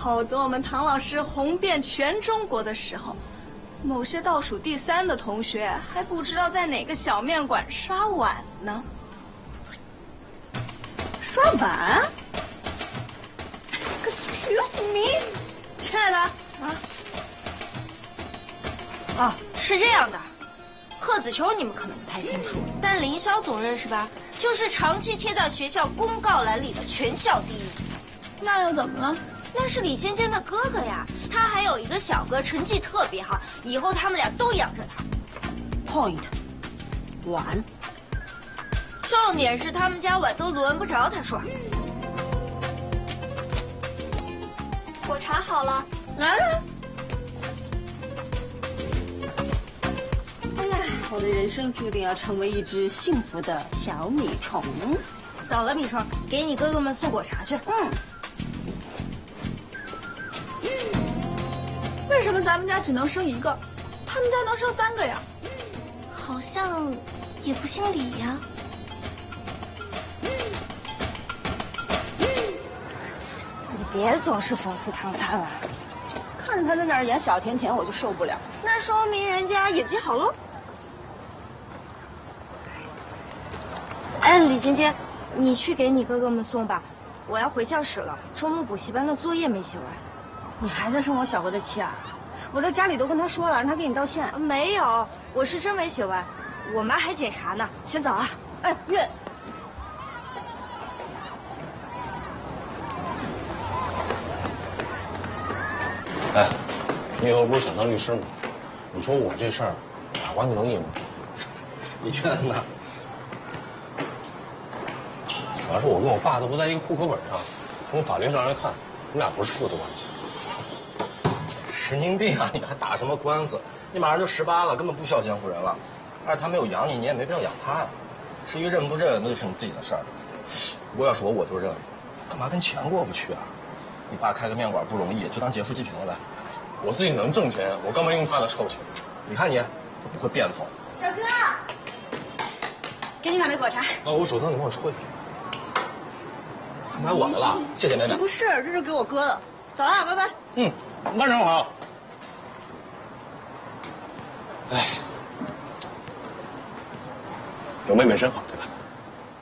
后，等我们唐老师红遍全中国的时候，某些倒数第3的同学还不知道在哪个小面馆刷碗呢。 刷碗 ？Excuse me， 亲爱的啊，是这样的，贺子秋你们可能不太清楚，但凌霄总认识吧？就是长期贴到学校公告栏里的全校第一。 那又怎么了？ 那是李尖尖的哥哥呀，他还有一个小哥，成绩特别好，以后他们俩都养着他。 ？Point， 碗。 重点是他们家碗都轮不着他刷。 果茶好了， 来了。哎呀，我的人生注定要成为一只幸福的小米虫。 扫了米虫，给你哥哥们送果茶去。 为什么咱们家只能生一个，他们家能生3个呀？ 好像也不姓李呀。 你别总是讽刺唐灿了， 看着他在那儿演小甜甜，我就受不了。 那说明人家演技好喽。哎，李尖尖，你去给你哥哥们送吧，我要回教室了。周末补习班的作业没写完。 你还在生我小哥的气啊？我在家里都跟他说了，让他给你道歉。 没有，我是真没写完，我妈还检查呢。先走了。 哎，月。 哎，你以后不是想当律师吗？你说我这事儿，打官司能赢吗？ 你觉得呢？ 主要是我跟我爸都不在一个户口本上，从法律上来看，我们俩不是父子关系。 神经病啊！你还打什么官司？你马上就18了，根本不需要监护人了。而且他没有养你，你也没必要养他呀。至于认不认，那就是你自己的事儿。不过要是我就认了，干嘛跟钱过不去啊？你爸开个面馆不容易，就当劫富济贫了呗。 我自己能挣钱，我干嘛用他的臭钱？ 你看你，都不会变通。 小哥，给你买的果茶。 那我手脏，你帮我吹。 买我的了，谢谢妹妹。 不是，这是给我哥的。走了，拜拜。 慢点好。哎，有妹妹真好，对吧？